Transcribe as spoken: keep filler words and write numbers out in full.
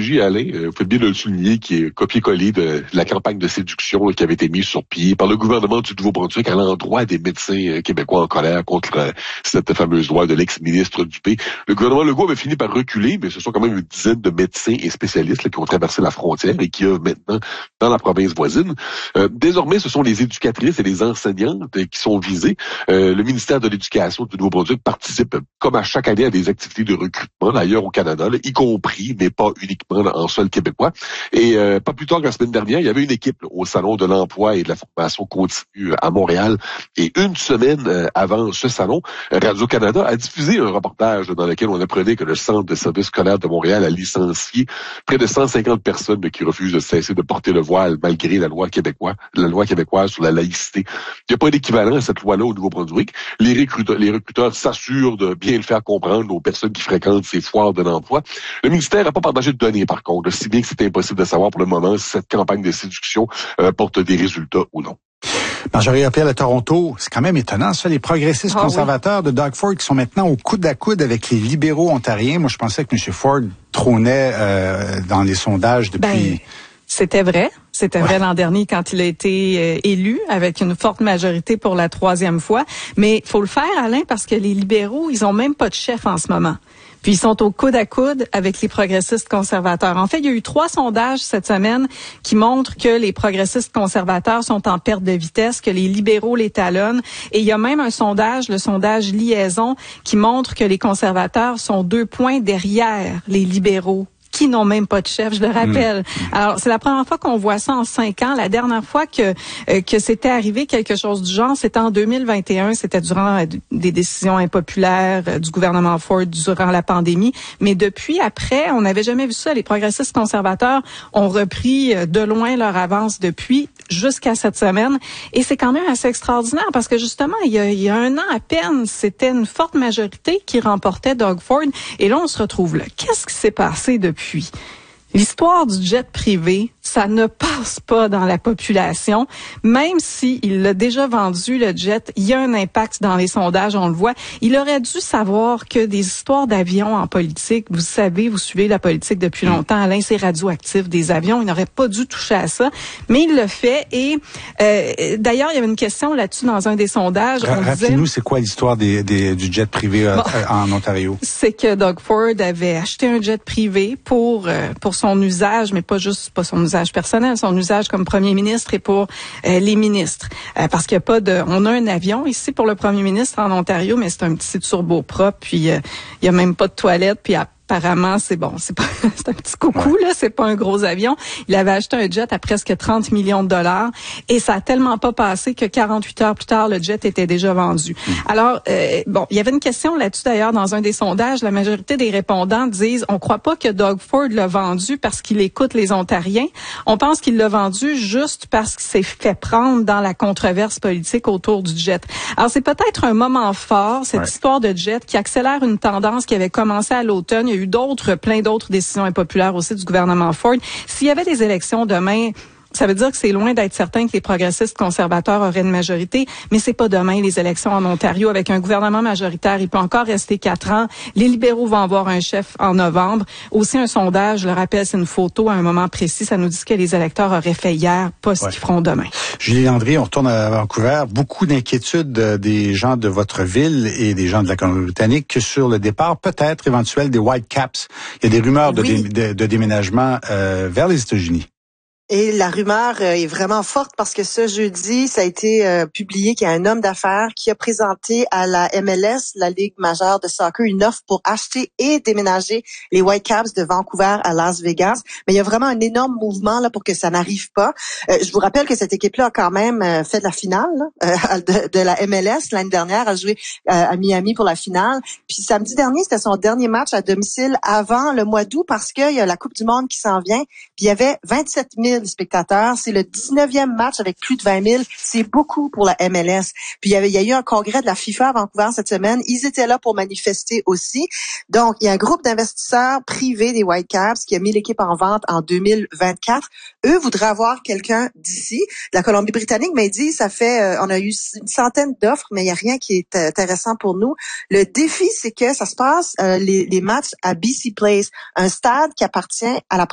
stratégie, Alain, euh, vous faites bien de le souligner, qui est copié-collé de la campagne de séduction là, qui avait été mise sur pied par le gouvernement du Nouveau-Brunswick à l'endroit des médecins euh, québécois en colère contre euh, cette fameuse loi de l'ex-ministre Dupé. Le gouvernement Legault avait fini par reculer, mais ce sont quand même une dizaine de médecins et spécialistes là, qui ont traversé la frontière et qui, euh, maintenant, dans la province voisine. Euh, désormais, ce sont les éducatrices et les enseignantes euh, qui sont visées. Euh, le ministère de l'Éducation du Nouveau-Brunswick participe, comme à chaque année, à des activités de recrutement, d'ailleurs au Canada, là, y compris, mais pas uniquement là, en sol québécois. Et euh, pas plus tard que la semaine dernière, il y avait une équipe là, au Salon de l'emploi et de la formation continue à Montréal. Et une semaine euh, avant ce salon, Radio-Canada a diffusé un reportage là, dans lequel on apprenait que le Centre de services scolaires de Montréal a licencié près de cent cinquante personnes là, qui refusent de cesser de porter le voile malgré la loi québécoise, la loi québécoise sur la laïcité. Il n'y a pas d'équivalent à cette loi-là au Nouveau-Brunswick. Les recruteurs, les recruteurs s'assurent de bien le faire comprendre aux personnes qui fréquentent ces foires de l'emploi. Le ministère n'a pas partagé de données, par contre, si bien que c'est impossible de savoir pour le moment si cette campagne de séduction euh, porte des résultats ou non. Marjorie Appel à Toronto, c'est quand même étonnant, ça, les progressistes ah, conservateurs oui. de Doug Ford qui sont maintenant au coude à coude avec les libéraux ontariens. Moi, je pensais que M. Ford trônait euh, dans les sondages depuis... Ben... C'était vrai. C'était ouais. vrai l'an dernier quand il a été euh, élu avec une forte majorité pour la troisième fois. Mais il faut le faire, Alain, parce que les libéraux, ils ont même pas de chef en ce moment. Puis ils sont au coude à coude avec les progressistes conservateurs. En fait, il y a eu trois sondages cette semaine qui montrent que les progressistes conservateurs sont en perte de vitesse, que les libéraux les talonnent. Et il y a même un sondage, le sondage Liaison, qui montre que les conservateurs sont deux points derrière les libéraux, qui n'ont même pas de chef, je le rappelle. Mmh. Alors, c'est la première fois qu'on voit ça en cinq ans. La dernière fois que euh, que c'était arrivé quelque chose du genre, c'était en deux mille vingt et un. C'était durant euh, des décisions impopulaires euh, du gouvernement Ford durant la pandémie. Mais depuis, après, on n'avait jamais vu ça. Les progressistes conservateurs ont repris euh, de loin leur avance depuis jusqu'à cette semaine. Et c'est quand même assez extraordinaire parce que justement, il y a, il y a un an à peine, c'était une forte majorité qui remportait Doug Ford. Et là, on se retrouve là. Qu'est-ce qui s'est passé depuis? Puis, l'histoire du jet privé, ça ne passe pas dans la population. Même s'il l'a déjà vendu, le jet, il y a un impact dans les sondages, on le voit. Il aurait dû savoir que des histoires d'avions en politique, vous savez, vous suivez la politique depuis longtemps, Alain, c'est radioactif, des avions, il n'aurait pas dû toucher à ça. Mais il le fait. Et euh, d'ailleurs, il y avait une question là-dessus dans un des sondages. Rappelez-nous, c'est quoi l'histoire des, des, du jet privé euh, bon, en Ontario? C'est que Doug Ford avait acheté un jet privé pour, euh, pour son usage, mais pas juste pas son usage personnel, son usage comme premier ministre et pour euh, les ministres. Euh, parce qu'il y a pas de... On a un avion ici pour le premier ministre en Ontario, mais c'est un petit turboprop, puis euh, il y a même pas de toilette, puis à apparemment, c'est bon, c'est pas, c'est un petit coucou, là, c'est pas un gros avion. Il avait acheté un jet à presque trente millions de dollars et ça a tellement pas passé que quarante-huit heures plus tard, le jet était déjà vendu. Mmh. Alors, euh, bon, il y avait une question là-dessus d'ailleurs dans un des sondages. La majorité des répondants disent, on croit pas que Doug Ford l'a vendu parce qu'il écoute les Ontariens. On pense qu'il l'a vendu juste parce qu'il s'est fait prendre dans la controverse politique autour du jet. Alors, c'est peut-être un moment fort, cette ouais. histoire de jet qui accélère une tendance qui avait commencé à l'automne. Il y a eu d'autres, plein d'autres décisions impopulaires aussi du gouvernement Ford. S'il y avait des élections demain, ça veut dire que c'est loin d'être certain que les progressistes conservateurs auraient une majorité, mais c'est pas demain les élections en Ontario avec un gouvernement majoritaire. Il peut encore rester quatre ans. Les libéraux vont avoir un chef en novembre. Aussi un sondage, je le rappelle, c'est une photo à un moment précis. Ça nous dit ce que les électeurs auraient fait hier, pas ce ouais. qu'ils feront demain. Julie Landry, on retourne à Vancouver. Beaucoup d'inquiétudes des gens de votre ville et des gens de la Colombie-Britannique sur le départ peut-être éventuel des Whitecaps. Il y a des rumeurs de, oui. dé, de, de déménagement euh, vers les États-Unis. Et la rumeur est vraiment forte parce que ce jeudi, ça a été euh, publié qu'il y a un homme d'affaires qui a présenté à la M L S, la Ligue majeure de soccer, une offre pour acheter et déménager les Whitecaps de Vancouver à Las Vegas. Mais il y a vraiment un énorme mouvement là pour que ça n'arrive pas. Euh, je vous rappelle que cette équipe-là a quand même euh, fait la finale là, euh, de, de la M L S l'année dernière, a joué euh, à Miami pour la finale. Puis samedi dernier, c'était son dernier match à domicile avant le mois d'août parce qu'il y a la Coupe du monde qui s'en vient. Puis il y avait vingt-sept mille spectateurs. C'est le dix-neuvième match avec plus de vingt mille. C'est beaucoup pour la M L S. Puis il y avait, il y a eu un congrès de la FIFA à Vancouver cette semaine. Ils étaient là pour manifester aussi. Donc, il y a un groupe d'investisseurs privés des Whitecaps qui a mis l'équipe en vente en deux mille vingt-quatre. Eux voudraient avoir quelqu'un d'ici, de la Colombie-Britannique, mais ils disent, ça fait, euh, on a eu une centaine d'offres, mais il n'y a rien qui est intéressant pour nous. Le défi, c'est que ça se passe, euh, les, les matchs à B C Place, un stade qui appartient à la